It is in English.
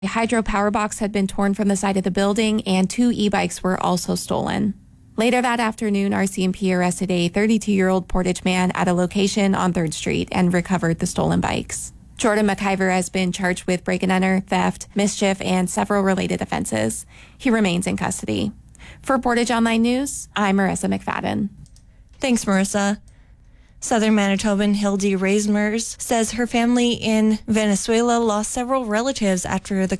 A hydro power box had been torn from the side of the building, and 2 e-bikes were also stolen. Later that afternoon, RCMP arrested a 32-year-old Portage man at a location on 3rd Street and recovered the stolen bikes. Jordan McIver has been charged with break-and-enter, theft, mischief, and several related offenses. He remains in custody. For Portage Online News, I'm Marissa McFadden. Thanks, Marissa. Southern Manitoban Hildy Reismers says her family in Venezuela lost several relatives after the